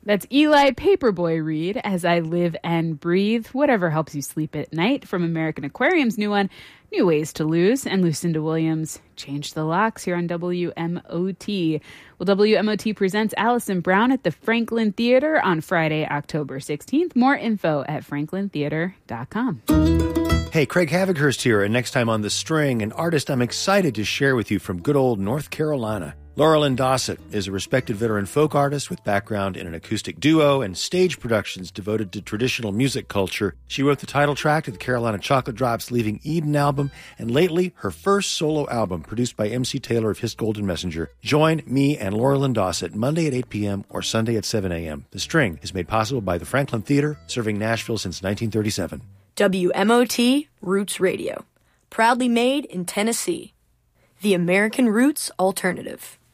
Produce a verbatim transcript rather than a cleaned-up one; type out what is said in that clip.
That's Eli Paperboy Reed, As I Live and Breathe, whatever helps you sleep at night, from American Aquarium's new one, New Ways to Lose, and Lucinda Williams, Change the Locks, here on W M O T. Well, W M O T presents Alison Brown at the Franklin Theater on Friday, October sixteenth. More info at franklin theater dot com. Hey, Craig Havighurst here, and next time on The String, an artist I'm excited to share with you from good old North Carolina. Laurelyn Dossett is a respected veteran folk artist with background in an acoustic duo and stage productions devoted to traditional music culture. She wrote the title track to the Carolina Chocolate Drops' Leaving Eden album, and lately, her first solo album, produced by M C Taylor of His Golden Messenger. Join me and Laurelyn Dossett Monday at eight p.m. or Sunday at seven a.m. The String is made possible by the Franklin Theater, serving Nashville since nineteen thirty-seven. W M O T Roots Radio. Proudly made in Tennessee. The American Roots Alternative.